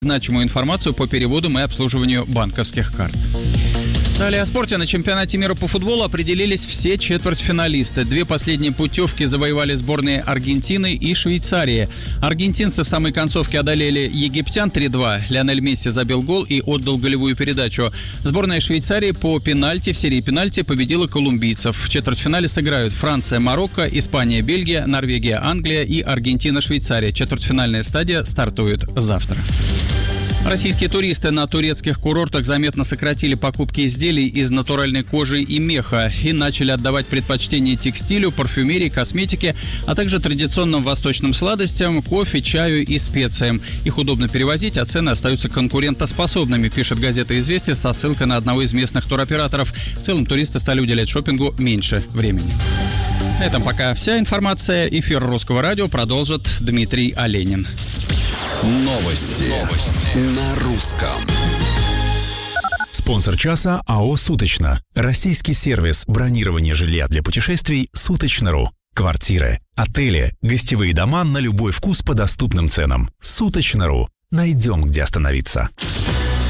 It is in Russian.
значимую информацию по переводам и обслуживанию банковских карт. Далее о спорте. На чемпионате мира по футболу определились все четвертьфиналисты. 2 последние путевки завоевали сборные Аргентины и Швейцарии. Аргентинцы в самой концовке одолели египтян 3-2. Лионель Месси забил гол и отдал голевую передачу. Сборная Швейцарии по пенальти в серии пенальти победила колумбийцев. В четвертьфинале сыграют Франция, Марокко, Испания, Бельгия, Норвегия, Англия и Аргентина, Швейцария. Четвертьфинальная стадия стартует завтра. Российские туристы на турецких курортах заметно сократили покупки изделий из натуральной кожи и меха и начали отдавать предпочтение текстилю, парфюмерии, косметике, а также традиционным восточным сладостям, кофе, чаю и специям. Их удобно перевозить, а цены остаются конкурентоспособными, пишет газета «Известия» со ссылкой на одного из местных туроператоров. В целом туристы стали уделять шопингу меньше времени. На этом пока вся информация. Эфир Русского радио продолжит Дмитрий Оленин. Новости на русском. Спонсор часа АО «Суточно». Российский сервис бронирования жилья для путешествий «Суточно.ру». Квартиры, отели, гостевые дома на любой вкус по доступным ценам. «Суточно.ру». Найдем, где остановиться.